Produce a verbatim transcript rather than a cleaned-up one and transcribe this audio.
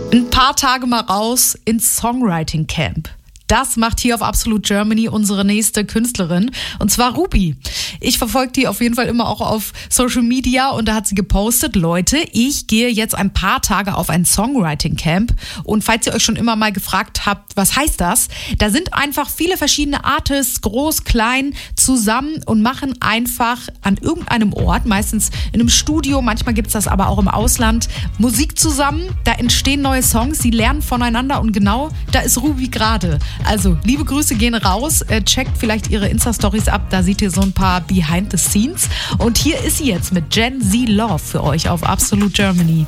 Ein paar Tage mal raus ins Songwriting Camp. Das macht hier auf Absolute Germany unsere nächste Künstlerin, und zwar Ruby. Ich verfolge die auf jeden Fall immer auch auf Social Media, und da hat sie gepostet: Leute, ich gehe jetzt ein paar Tage auf ein Songwriting Camp, und falls ihr euch schon immer mal gefragt habt, was heißt das? Da sind einfach viele verschiedene Artists, groß, klein, zusammen und machen einfach an irgendeinem Ort, meistens in einem Studio, manchmal gibt es das aber auch im Ausland, Musik zusammen. Da entstehen neue Songs, sie lernen voneinander, und genau da ist Ruby gerade. Also, liebe Grüße gehen raus. Checkt vielleicht ihre Insta-Stories ab. Da seht ihr so ein paar Behind the Scenes. Und hier ist sie jetzt mit Gen Z Love für euch auf Absolute Germany.